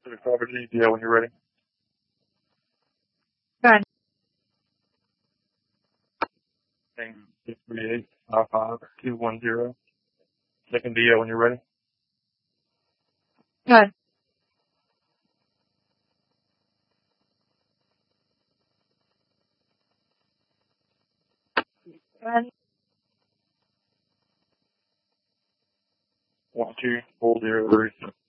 Property, yeah, when you're ready. Good. 638-55210. Second DL when you're ready. Good. Good. 124036.